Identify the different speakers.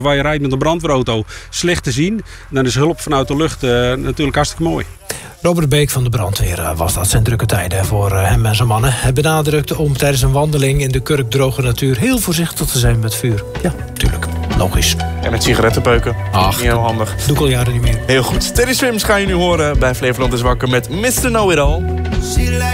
Speaker 1: Waar je rijdt met een brandweerauto slecht te zien. Dan is hulp vanuit de lucht natuurlijk hartstikke mooi.
Speaker 2: Robert Beek van de brandweer was dat. Zijn drukke tijden voor hem en zijn mannen. Hij benadrukte om tijdens een wandeling in de kurkdroge natuur heel voorzichtig te zijn met vuur. Ja, tuurlijk. Logisch.
Speaker 3: En met sigarettenpeuken.
Speaker 2: Ach,
Speaker 3: niet heel handig.
Speaker 2: Doe ik al jaren niet meer.
Speaker 3: Heel goed. Teddy Swims ga je nu horen bij Flevoland is Wakker met Mr. Know It All.